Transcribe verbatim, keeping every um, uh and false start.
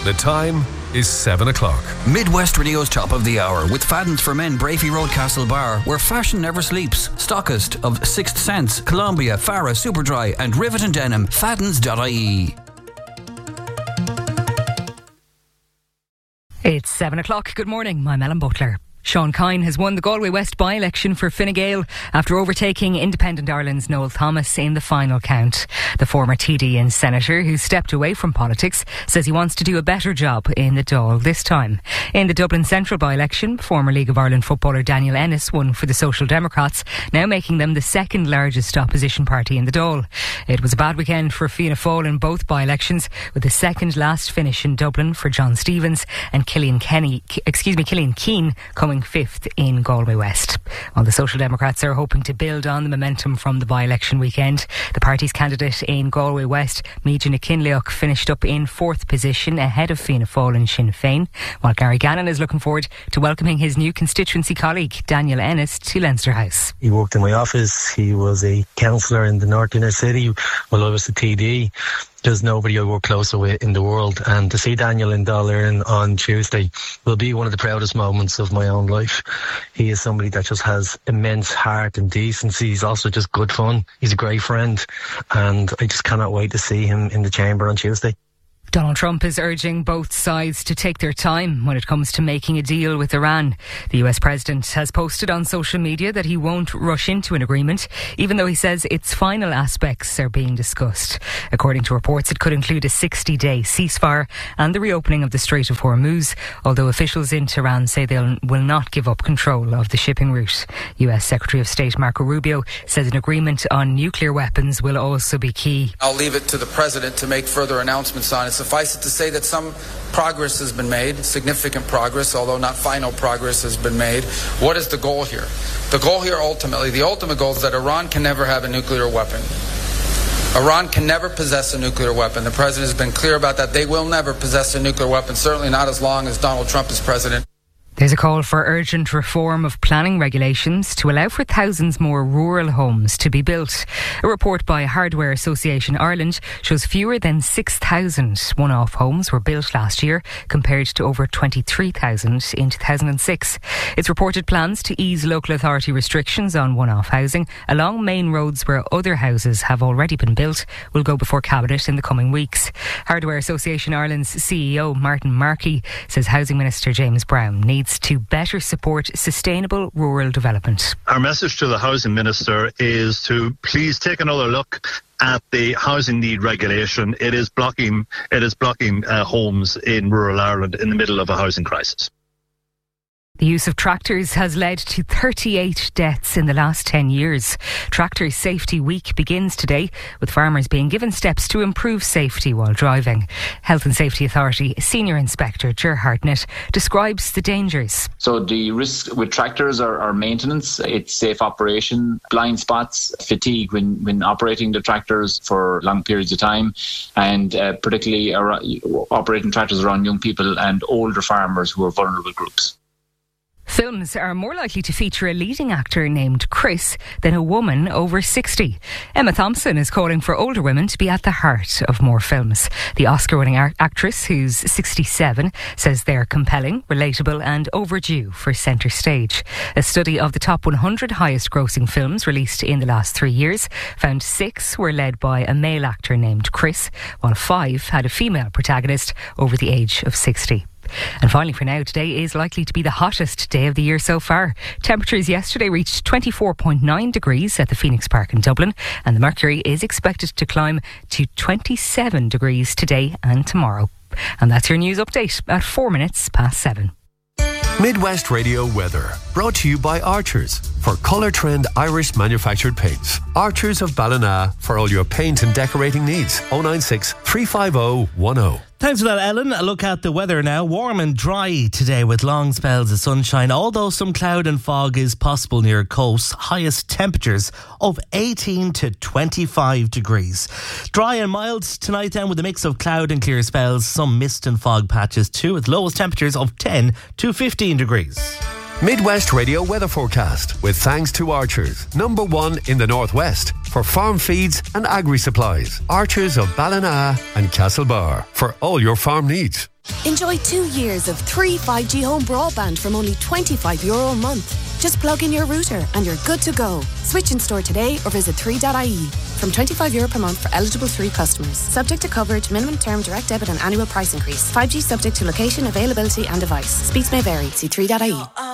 The time is seven o'clock. Midwest Radio's top of the hour with Fadden's for Men, Brafey Road, Castle Bar, where fashion never sleeps. Stockist of Sixth Sense, Columbia, Farah, Superdry and Rivet and Denim. Faddens dot I E. It's seven o'clock. Good morning. I'm Ellen Butler. Sean Kine has won the Galway West by-election for Fine Gael after overtaking Independent Ireland's Noel Thomas in the final count. The former T D and senator, who stepped away from politics, says he wants to do a better job in the Dáil this time. In the Dublin Central by-election, former League of Ireland footballer Daniel Ennis won for the Social Democrats, now making them the second largest opposition party in the Dáil. It was a bad weekend for Fianna Fáil in both by-elections, with the second last finish in Dublin for John Stevens and Killian Kenny, excuse me, Killian Keane coming fifth in Galway West. While the Social Democrats are hoping to build on the momentum from the by-election weekend, the party's candidate in Galway West, Meadhna Kinleoch, finished up in fourth position ahead of Fianna Fáil and Sinn Féin, while Gary Gannon is looking forward to welcoming his new constituency colleague, Daniel Ennis, to Leinster House. He worked in my office. He was a councillor in the North Inner City while I was a T D. There's nobody I work closer with in the world, and to see Daniel in Dáil Éireann on Tuesday will be one of the proudest moments of my own life. He is somebody that just has immense heart and decency. He's also just good fun. He's a great friend, and I just cannot wait to see him in the chamber on Tuesday. Donald Trump is urging both sides to take their time when it comes to making a deal with Iran. The U S president has posted on social media that he won't rush into an agreement, even though he says its final aspects are being discussed. According to reports, it could include a sixty-day ceasefire and the reopening of the Strait of Hormuz, although officials in Tehran say they will not give up control of the shipping route. U S Secretary of State Marco Rubio says an agreement on nuclear weapons will also be key. I'll leave it to the president to make further announcements on it. Suffice it to say that some progress has been made, significant progress, although not final progress has been made. What is the goal here? The goal here ultimately, the ultimate goal is that Iran can never have a nuclear weapon. Iran can never possess a nuclear weapon. The president has been clear about that. They will never possess a nuclear weapon, certainly not as long as Donald Trump is president. There's a call for urgent reform of planning regulations to allow for thousands more rural homes to be built. A report by Hardware Association Ireland shows fewer than six thousand one-off homes were built last year, compared to over twenty-three thousand in two thousand six. It's reported plans to ease local authority restrictions on one-off housing along main roads where other houses have already been built will go before Cabinet in the coming weeks. Hardware Association Ireland's C E O Martin Markey says Housing Minister James Brown needs to better support sustainable rural development. Our message to the Housing Minister is to please take another look at the housing need regulation. It is blocking, it is blocking uh, homes in rural Ireland in the middle of a housing crisis. The use of tractors has led to thirty-eight deaths in the last ten years. Tractor Safety Week begins today, with farmers being given steps to improve safety while driving. Health and Safety Authority Senior Inspector Ger Hartnett describes the dangers. So the risks with tractors are, are maintenance, it's safe operation, blind spots, fatigue when, when operating the tractors for long periods of time, and uh, particularly around, operating tractors around young people and older farmers who are vulnerable groups. Films are more likely to feature a leading actor named Chris than a woman over sixty. Emma Thompson is calling for older women to be at the heart of more films. The Oscar-winning art- actress, who's sixty-seven, says they're compelling, relatable and overdue for centre stage. A study of the top one hundred highest-grossing films released in the last three years found six were led by a male actor named Chris, while five had a female protagonist over the age of sixty. And finally for now, today is likely to be the hottest day of the year so far. Temperatures yesterday reached twenty-four point nine degrees at the Phoenix Park in Dublin, and the mercury is expected to climb to twenty-seven degrees today and tomorrow. And that's your news update at four minutes past seven. Midwest Radio weather, brought to you by Archers for Colour Trend Irish manufactured paints. Archers of Ballina for all your paint and decorating needs. oh nine six, three five oh, one oh. Thanks for that, Ellen. A look at the weather now. Warm and dry today with long spells of sunshine, although some cloud and fog is possible near coasts. Highest temperatures of eighteen to twenty-five degrees. Dry and mild tonight then, with a mix of cloud and clear spells. Some mist and fog patches too, with lowest temperatures of ten to fifteen degrees. Midwest Radio weather forecast with thanks to Archers, number one in the Northwest for farm feeds and agri-supplies. Archers of Ballina and Castlebar for all your farm needs. Enjoy two years of three five G home broadband from only twenty-five euro a month. Just plug in your router and you're good to go. Switch in store today or visit three dot I E. From twenty-five euro per month for eligible three customers. Subject to coverage, minimum term, direct debit and annual price increase. five G subject to location, availability and device. Speeds may vary. See three dot I E.